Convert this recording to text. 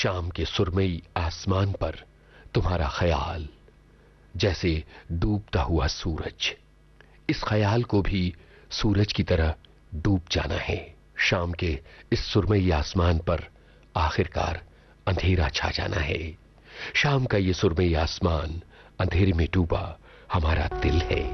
शाम के सुरमई आसमान पर तुम्हारा ख्याल जैसे डूबता हुआ सूरज। इस ख्याल को भी सूरज की तरह डूब जाना है। शाम के इस सुरमई आसमान पर आखिरकार अंधेरा छा जाना है। शाम का ये सुरमई आसमान, अंधेरे में डूबा हमारा दिल है।